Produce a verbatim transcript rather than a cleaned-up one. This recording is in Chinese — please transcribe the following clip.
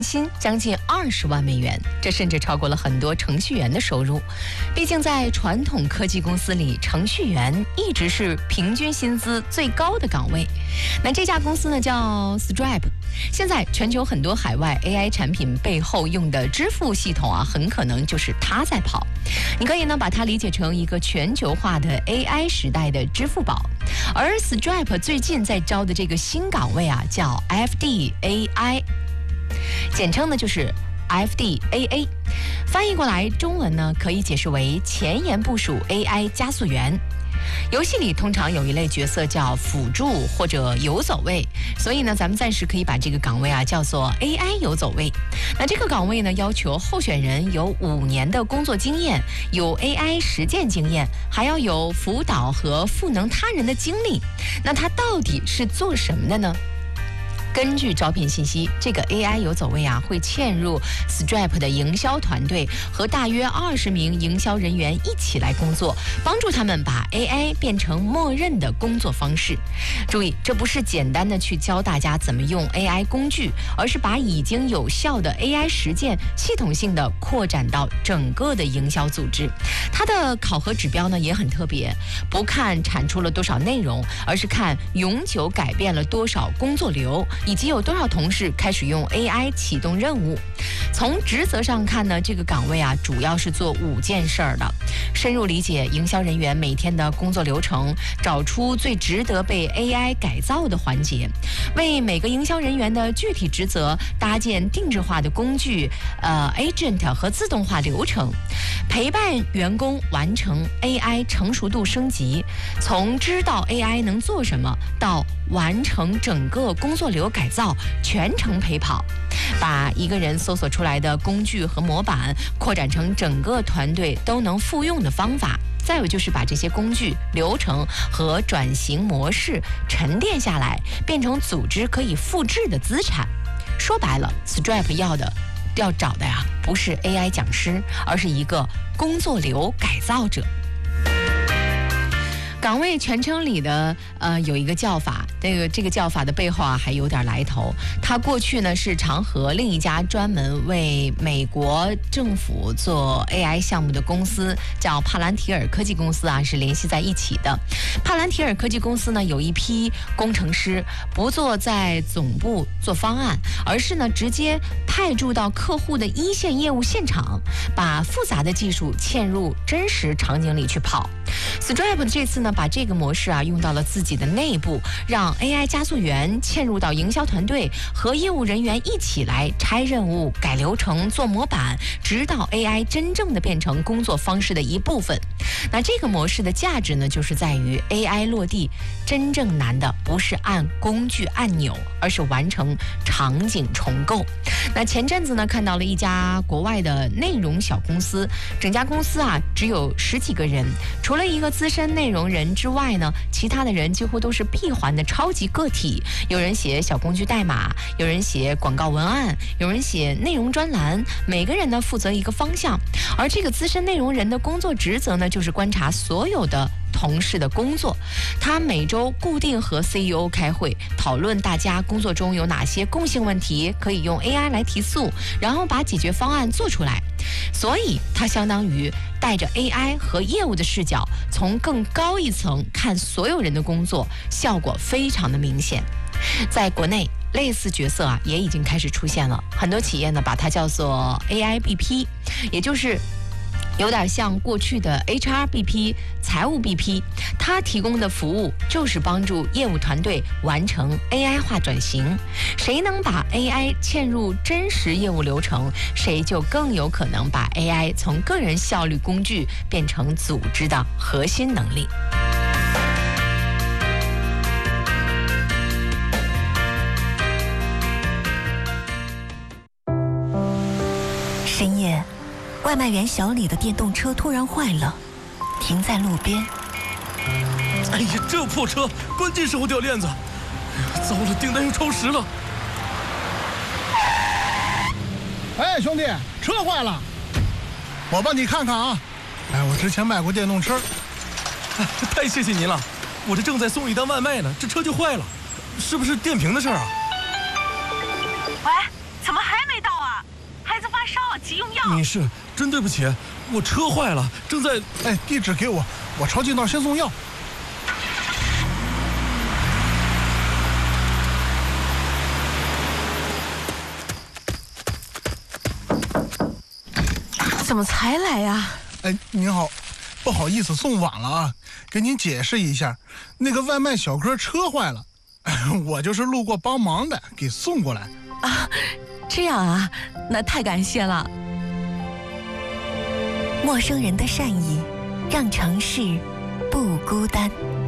薪将近二十万美元，这甚至超过了很多程序员的收入。毕竟在传统科技公司里，程序员一直是平均薪资最高的岗位。那这家公司呢叫 Stripe， 现在全球很多海外 A I 产品背后用的支付系统啊，很可能就是它在跑。你可以呢把它理解成一个全球化的 A I 时代的支付宝。而 Stripe 最近在招的这个新岗位啊，叫 F D A I。简称呢就是 F D A A， 翻译过来中文呢可以解释为前沿部署 A I 加速员。游戏里通常有一类角色叫辅助或者游走位，所以呢咱们暂时可以把这个岗位啊叫做 A I 游走位。那这个岗位呢要求候选人有五年的工作经验，有 A I 实践经验，还要有辅导和赋能他人的经历。那他到底是做什么的呢？根据招聘信息，这个 A I 游走位啊会嵌入 Stripe 的营销团队，和大约二十名营销人员一起来工作，帮助他们把 A I 变成默认的工作方式。注意，这不是简单的去教大家怎么用 A I 工具，而是把已经有效的 A I 实践系统性的扩展到整个的营销组织。它的考核指标呢也很特别，不看产出了多少内容，而是看永久改变了多少工作流，以及有多少同事开始用 A I 启动任务。从职责上看呢，这个岗位啊主要是做五件事儿的：深入理解营销人员每天的工作流程，找出最值得被 A I 改造的环节，为每个营销人员的具体职责搭建定制化的工具、呃 agent 和自动化流程，陪伴员工完成 A I 成熟度升级，从知道 A I 能做什么到完成整个工作流改造，全程陪跑，把一个人搜索出来的工具和模板扩展成整个团队都能复用的方法。再有就是把这些工具、流程和转型模式沉淀下来，变成组织可以复制的资产。说白了 ，Stripe 要的、要找的呀，不是 A I 讲师，而是一个工作流改造者。岗位全称里的呃有一个叫法，这个这个叫法的背后啊还有点来头。它过去呢是常和另一家专门为美国政府做 A I 项目的公司叫帕兰提尔科技公司啊是联系在一起的。帕兰提尔科技公司呢有一批工程师不做在总部做方案，而是呢直接派驻到客户的一线业务现场，把复杂的技术嵌入真实场景里去跑。Stripe 这次呢把这个模式啊用到了自己的内部，让 A I 加速员嵌入到营销团队，和业务人员一起来拆任务、改流程、做模板，直到 A I 真正的变成工作方式的一部分。那这个模式的价值呢，就是在于 A I 落地真正难的不是按工具按钮，而是完成场景重构。那前阵子呢，看到了一家国外的内容小公司，整家公司啊只有十几个人，除了一个资深内容人之外呢，其他的人几乎都是闭环的超级个体。有人写小工具代码，有人写广告文案，有人写内容专栏，每个人呢负责一个方向。而这个资深内容人的工作职责呢，就是观察所有的同事的工作。他每周固定和 C E O 开会，讨论大家工作中有哪些共性问题可以用 A I 来提速，然后把解决方案做出来。所以他相当于带着 A I 和业务的视角，从更高一层看所有人的工作，效果非常的明显。在国内类似角色啊也已经开始出现了，很多企业呢把它叫做 A I B P， 也就是有点像过去的 H R B P、财务 B P， 它提供的服务就是帮助业务团队完成 A I 化转型。谁能把 A I 嵌入真实业务流程，谁就更有可能把 A I 从个人效率工具变成组织的核心能力。 深夜，外卖员小李的电动车突然坏了，停在路边。 哎呀，这破车，关键时候掉链子，糟了，订单又超时了。 哎，兄弟，车坏了，我帮你看看啊。哎，我之前卖过电动车。 哎，太谢谢您了，我这正在送一单外卖呢，这车就坏了，是不是电瓶的事儿啊？ 喂，怎么还没到急用药。 女士，真对不起，我车坏了，正在…… 哎，地址给我，我抄近道先送药。 怎么才来呀？ 哎，您好，不好意思送晚了啊，给您解释一下，那个外卖小哥车坏了，我就是路过帮忙的，给送过来。 啊，这样啊，那太感谢了。 陌生人的善意，让城市不孤单。